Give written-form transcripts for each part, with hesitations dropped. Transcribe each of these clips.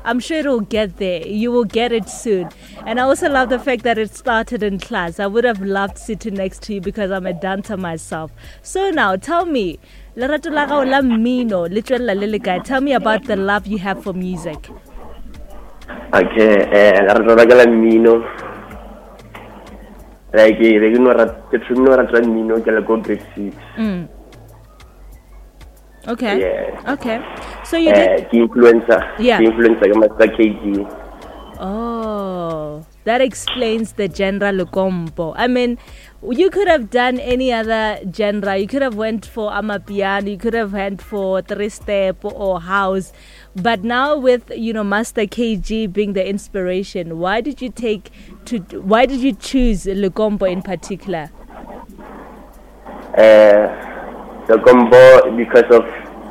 I'm sure it'll get there. You will get it soon. And I also love the fact that it started in class. I would have loved sitting next to you because I'm a dancer myself. So now, tell me, lerato la gago la mmino, le tswella le le kae? Tell me about the love you have for music. Okay, lerato la ka la mmino. Like, ke tshwino rata mmino ke la go grade 6. Okay. Yeah. Okay. So you did. Influencer. Yeah. Influencer, Master KG. Oh, that explains the genre Lukombo. I mean, you could have done any other genre. You could have went for Amapiano. You could have went for three step or house. But now with Master KG being the inspiration, why did you choose Lukombo in particular? The combo because of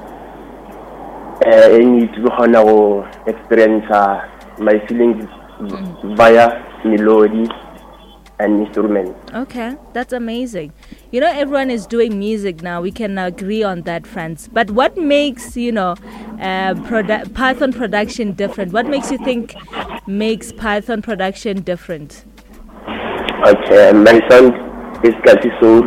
I need to honor experience my feelings via melody and instrument. Okay, that's amazing. Everyone is doing music now. We can agree on that, friends. But what makes Python production different? What makes you think makes Python production different? Okay, my song is Kasi Soul.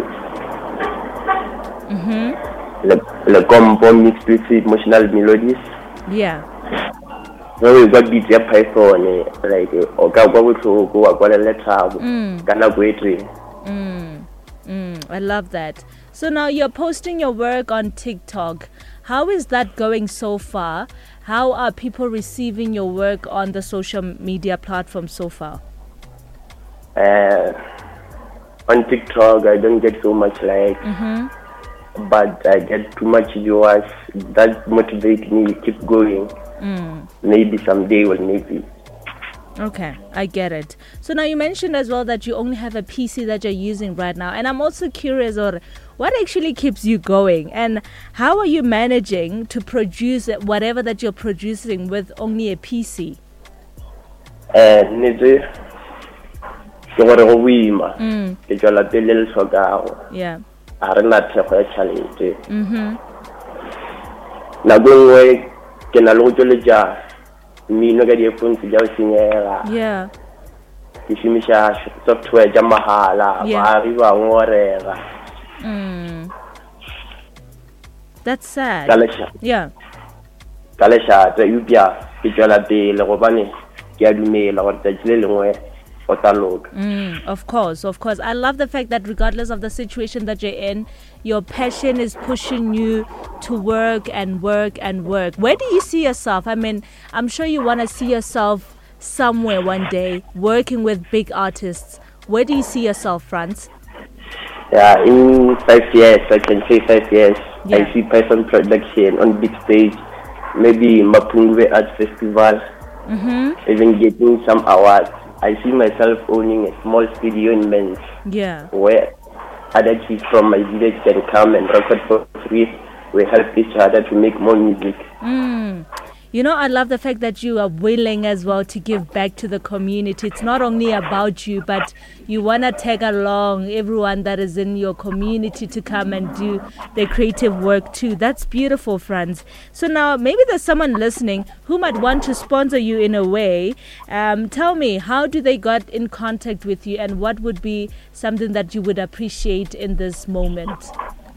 Le combo mixed with emotional melodies. Yeah. When we got beats up Python, like I love that. So now you're posting your work on TikTok. How is that going so far? How are people receiving your work on the social media platform so far? On TikTok, I don't get so much likes. But I get too much viewers. That motivates me to keep going. Maybe someday will make it. Okay, I get it. So now you mentioned as well that you only have a PC that you're using right now. And I'm also curious, what actually keeps you going? And how are you managing to produce whatever that you're producing with only a PC? Yeah. Yeah. Software jamahala. That's sad. Yeah. Of course. I love the fact that regardless of the situation that you're in, your passion is pushing you to work and work and work. Where do you see yourself? I mean, I'm sure you want to see yourself somewhere one day working with big artists. Where do you see yourself, Franz? Yeah, in 5 years, I can say 5 years. Yeah. I see Python production on big stage, maybe Mapungwe Arts Festival, even getting some awards. I see myself owning a small studio in Men's, where other kids from my village can come and record for free. We help each other to make more music. I love the fact that you are willing as well to give back to the community. It's not only about you, but you want to tag along everyone that is in your community to come and do their creative work too. That's beautiful, Franz. So now maybe there's someone listening who might want to sponsor you in a way. Tell me, how do they get in contact with you, and what would be something that you would appreciate in this moment?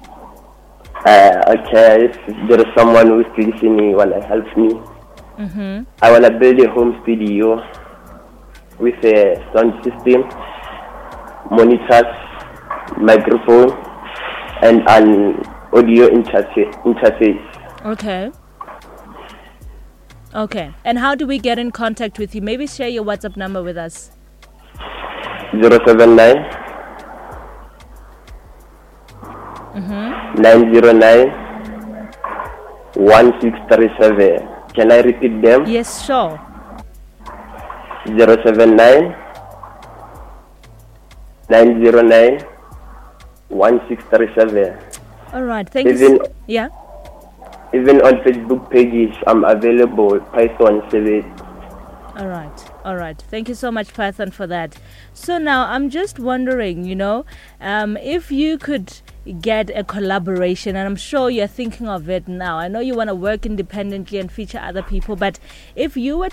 Okay, if there is someone who is listening, want to help me. I want to build a home studio with a sound system, monitors, microphone, and an audio interface. Okay. And how do we get in contact with you? Maybe share your WhatsApp number with us. 079 909 1637. Can I repeat them? Yes, sure. 079 909 1637. All right, thank you. Yeah. Even on Facebook pages, I'm available. Python 7. All right. Thank you so much, Python, for that. So now I'm just wondering, if you could get a collaboration, and I'm sure you're thinking of it now. I know you want to work independently and feature other people, but if you were